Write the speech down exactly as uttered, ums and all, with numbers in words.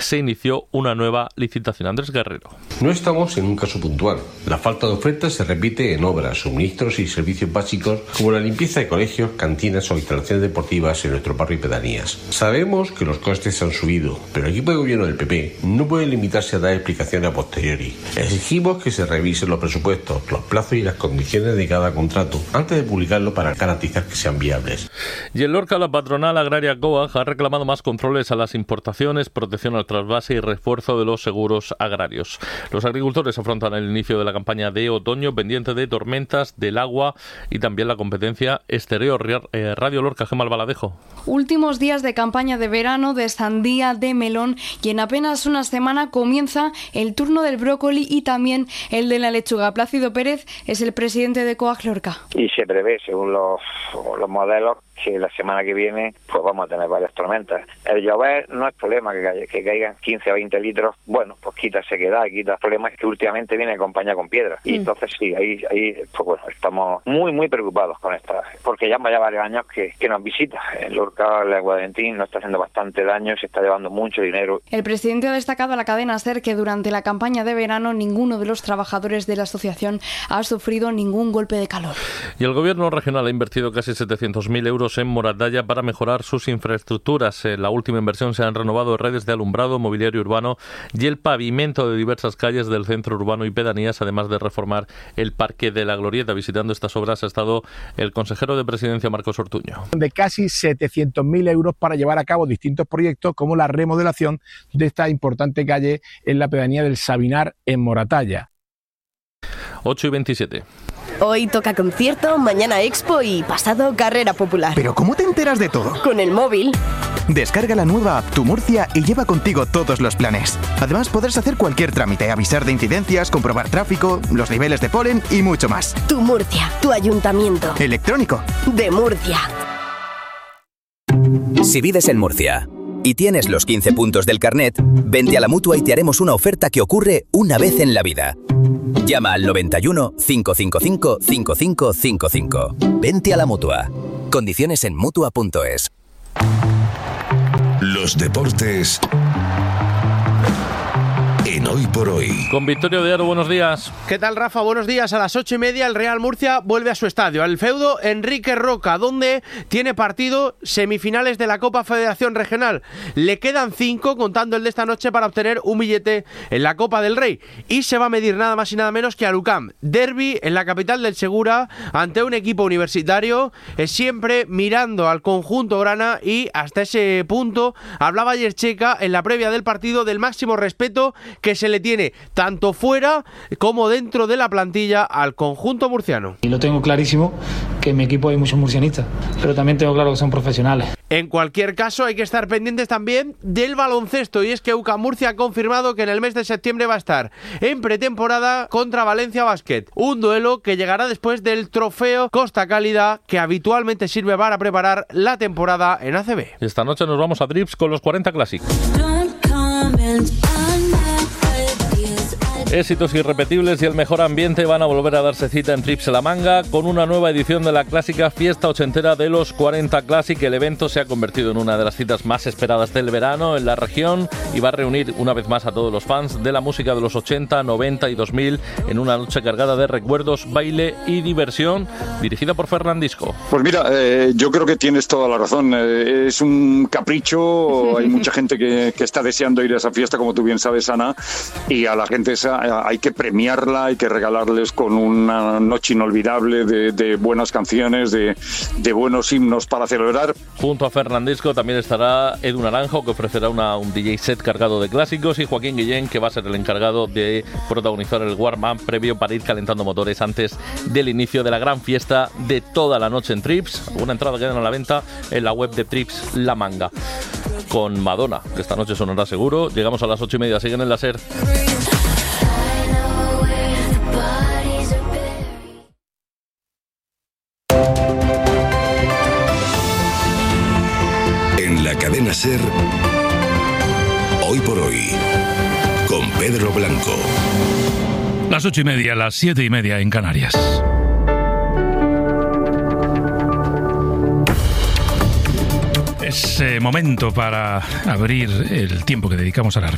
se inició una nueva licitación. Andrés Guerrero. No estamos en un caso puntual. La falta de oferta se repite en obras, suministros y servicios básicos como la limpieza de colegios, cantinas o instalaciones deportivas en nuestro barrio y pedanías. Sabemos que los costes han subido, pero el equipo de gobierno del P P no puede limitarse a dar explicaciones a posteriori. Exigimos que se revisen los presupuestos, los plazos y las condiciones de cada contrato antes de publicarlo para garantizar que sean viables. Y en Lorca, la patronal agraria COAG ha reclamado más controles a las importaciones, protección al trasvase y refuerzo de los seguros agrarios. Los agricultores afrontan el inicio de la campaña de otoño pendiente de tormentas, del agua y también la competencia exterior. Radio Lorca, Gemma Albaladejo. Últimos días de campaña de verano, de sandía, de melón, y en apenas una semana comienza el turno del brócoli y también el de la lechuga. Plácido Pérez es el presidente de COAG Lorca. Y se prevé, según los, los modelos, que la semana que viene pues vamos a tener varias tormentas. El llover no es problema, que, caiga, que caigan quince o veinte litros, bueno, pues quita sequedad, quita. El problema es que últimamente viene acompañado con piedras. Y mm. entonces sí, ahí, ahí pues bueno, estamos muy, muy preocupados con esta, porque ya ya varios años que, que nos visita. En Lorca, el Guadentín nos está haciendo bastante daño, se está llevando mucho dinero. El presidente ha destacado a la cadena SER que durante la campaña de verano ninguno de los trabajadores de la asociación ha sufrido ningún golpe de calor. Y el gobierno regional ha invertido casi setecientos mil euros en Moratalla para mejorar sus infraestructuras. En la última inversión se han renovado redes de alumbrado, mobiliario urbano y el pavimento de diversas calles del centro urbano y pedanías, además de reformar el Parque de la Glorieta. Visitando estas obras ha estado el consejero de Presidencia, Marcos Ortuño. De casi setecientos mil euros para llevar a cabo distintos proyectos como la remodelación de esta importante calle en la pedanía del Sabinar en Moratalla. ocho y veintisiete. Hoy toca concierto, mañana expo y pasado carrera popular. ¿Pero cómo te enteras de todo? Con el móvil. Descarga la nueva app Tu Murcia y lleva contigo todos los planes. Además podrás hacer cualquier trámite, avisar de incidencias, comprobar tráfico, los niveles de polen y mucho más. Tu Murcia, tu ayuntamiento. Electrónico. De Murcia. Si vives en Murcia y tienes los quince puntos del carnet, vente a la Mutua y te haremos una oferta que ocurre una vez en la vida. Llama al noventa y uno, cinco cinco cinco, cinco cinco cinco cinco. Vente a la Mutua. Condiciones en mutua punto es. Los deportes en Hoy por Hoy. Con Victorio de Aro, buenos días. ¿Qué tal, Rafa? Buenos días. A las ocho y media el Real Murcia vuelve a su estadio, al feudo Enrique Roca, donde tiene partido semifinales de la Copa Federación Regional. Le quedan cinco, contando el de esta noche, para obtener un billete en la Copa del Rey. Y se va a medir nada más y nada menos que a Lucam. Derbi en la capital del Segura, ante un equipo universitario, es siempre mirando al conjunto grana, y hasta ese punto hablaba ayer Checa en la previa del partido del máximo respeto que se le tiene tanto fuera como dentro de la plantilla al conjunto murciano. Y lo tengo clarísimo, que en mi equipo hay muchos murcianistas, pero también tengo claro que son profesionales. En cualquier caso, hay que estar pendientes también del baloncesto, y es que UCAM Murcia ha confirmado que en el mes de septiembre va a estar en pretemporada contra Valencia Basket, un duelo que llegará después del trofeo Costa Cálida, que habitualmente sirve para preparar la temporada en A C B. Esta noche nos vamos a Drips con los cuarenta Classic. Éxitos irrepetibles y el mejor ambiente van a volver a darse cita en Trips La Manga con una nueva edición de la clásica fiesta ochentera de los cuarenta Classic. El evento se ha convertido en una de las citas más esperadas del verano en la región y va a reunir una vez más a todos los fans de la música de los ochenta, noventa y dos mil en una noche cargada de recuerdos, baile y diversión, dirigida por Fernandisco. Pues mira, eh, yo creo que tienes toda la razón. Eh, es un capricho, hay mucha gente que, que está deseando ir a esa fiesta, como tú bien sabes, Ana, y a la gente esa hay que premiarla, hay que regalarles con una noche inolvidable de, de buenas canciones, de, de buenos himnos para celebrar. Junto a Fernandisco también estará Edu Naranjo, que ofrecerá una, un D J set cargado de clásicos, y Joaquín Guillén, que va a ser el encargado de protagonizar el warm-up previo para ir calentando motores antes del inicio de la gran fiesta de toda la noche en Trips. Una entrada que queda a la venta en la web de Trips La Manga. Con Madonna, que esta noche sonará seguro. Llegamos a las ocho y media, siguen en la SER. En la cadena SER, Hoy por Hoy, con Pedro Blanco. Las ocho y media, las siete y media en Canarias. Es eh, momento para abrir el tiempo que dedicamos a la